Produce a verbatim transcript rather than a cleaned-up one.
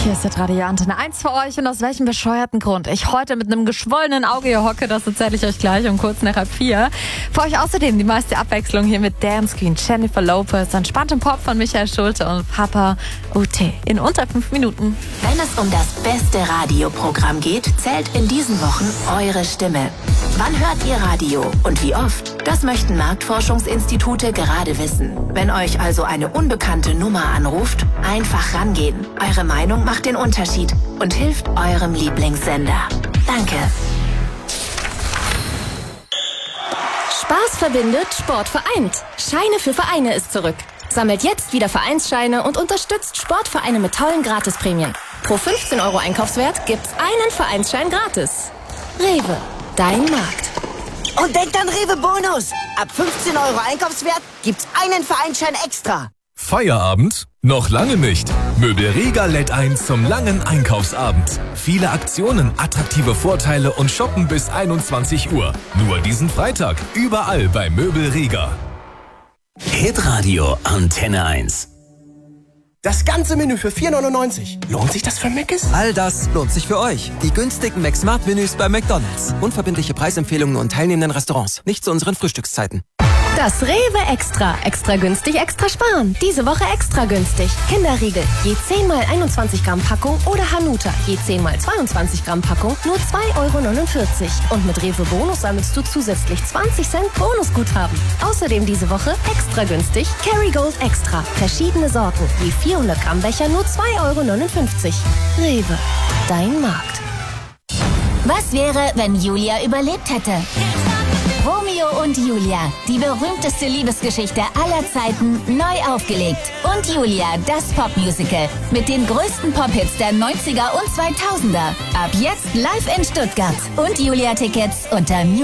Hier ist der Radio Antenne eins für euch und aus welchem bescheuerten Grund ich heute mit einem geschwollenen Auge hier hocke, das erzähle ich euch gleich um kurz nach halb vier. Für euch außerdem die meiste Abwechslung hier mit Dance Queen Jennifer Lopez, entspanntem Pop von Michael Schulte und Papa U T in unter fünf Minuten. Wenn es um das beste Radioprogramm geht, zählt in diesen Wochen eure Stimme. Wann hört ihr Radio und wie oft? Das möchten Marktforschungsinstitute gerade wissen. Wenn euch also eine unbekannte Nummer anruft, einfach rangehen. Eure Meinung macht den Unterschied und hilft eurem Lieblingssender. Danke. Spaß verbindet, Sport vereint. Scheine für Vereine ist zurück. Sammelt jetzt wieder Vereinsscheine und unterstützt Sportvereine mit tollen Gratisprämien. Pro fünfzehn Euro Einkaufswert gibt's einen Vereinsschein gratis. Rewe, dein Markt. Und denkt an Rewe Bonus. Ab fünfzehn Euro Einkaufswert gibt's einen Vereinsschein extra. Feierabend? Noch lange nicht. Möbel Rega lädt ein zum langen Einkaufsabend. Viele Aktionen, attraktive Vorteile und shoppen bis einundzwanzig Uhr. Nur diesen Freitag. Überall bei Möbel Rega. Hitradio Antenne eins. Das ganze Menü für vier neunundneunzig. Lohnt sich das für Mc's? All das lohnt sich für euch. Die günstigen McSmart-Menüs bei McDonald's. Unverbindliche Preisempfehlungen und teilnehmenden Restaurants. Nicht zu unseren Frühstückszeiten. Das Rewe Extra. Extra günstig, extra sparen. Diese Woche extra günstig. Kinderriegel. Je zehn mal einundzwanzig Gramm Packung oder Hanuta. Je zehn mal zweiundzwanzig Gramm Packung. Nur zwei Euro neunundvierzig. Und mit Rewe Bonus sammelst du zusätzlich zwanzig Cent Bonusguthaben. Außerdem diese Woche extra günstig. Kerrygold Extra. Verschiedene Sorten. Je vierhundert Gramm Becher nur zwei Euro neunundfünfzig. Rewe. Dein Markt. Was wäre, wenn Julia überlebt hätte? Romeo und Julia, die berühmteste Liebesgeschichte aller Zeiten, neu aufgelegt. Und Julia, das Popmusical mit den größten Pop-Hits der neunziger und zweitausender. Ab jetzt live in Stuttgart. Und Julia-Tickets unter